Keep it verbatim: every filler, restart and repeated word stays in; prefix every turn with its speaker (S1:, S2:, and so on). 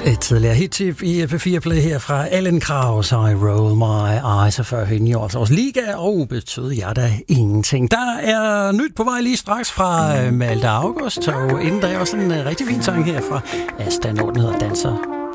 S1: Et tidligere hit i P fire Play her fra Allen Krauss, I Roll My Eyes, og før hende jo altså også Liga, og betød jeg da ingenting. Der er nyt på vej lige straks fra Malte August, og inden der er også en rigtig fin sang her fra Asta Nord, den hedder Danser